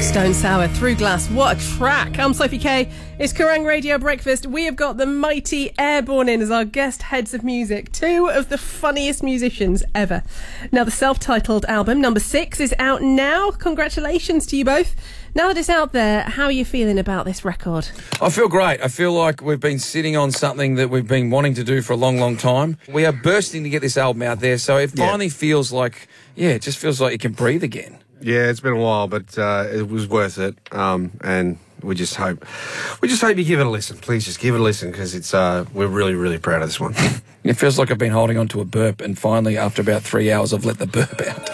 Stone Sour, Through Glass. What a track. I'm Sophie Kay. It's Kerrang Radio Breakfast. We have got the mighty Airborne in as our guest heads of music. Two of the funniest musicians ever. Now, the self-titled album, number 6, is out now. Congratulations to you both. Now that it's out there, how are you feeling about this record? I feel great. I feel like we've been sitting on something that we've been wanting to do for a long, long time. We are bursting to get this album out there, so it finally feels like, it just feels like you can breathe again. Yeah, it's been a while, but it was worth it. And we just hope you give it a listen. Please just give it a listen, because it's we're really, really proud of this one. It feels like I've been holding on to a burp, and finally, after about 3 hours, I've let the burp out.